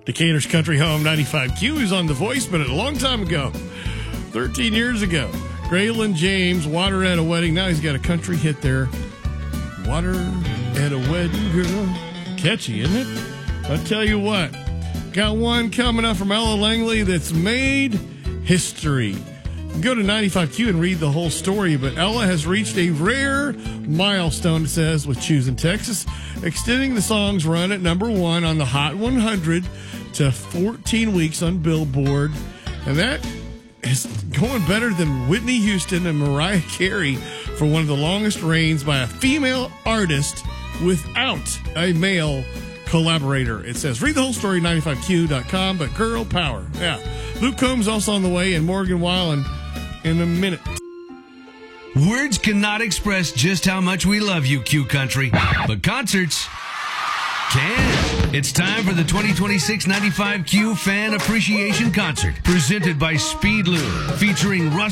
Decatur's country home, 95Q. He was on The Voice, but a long time ago, 13 years ago. Graylin James, Water at a Wedding. Now he's got a country hit there. Water at a Wedding, girl. Catchy, isn't it? I'll tell you what. Got one coming up from Ella Langley that's made history. Go to 95Q and read the whole story, but Ella has reached a rare milestone, it says, with Choosing Texas, extending the song's run at number 1 on the Hot 100 to 14 weeks on Billboard. And that is going better than Whitney Houston and Mariah Carey for one of the longest reigns by a female artist without a male collaborator. It says, read the whole story, 95q.com, but girl power. Yeah. Luke Combs also on the way, and Morgan Wallen in a minute. Words cannot express just how much we love you, Q Country, but concerts can. It's time for the 2026 95Q Fan Appreciation Concert, presented by Speedlube, featuring Russ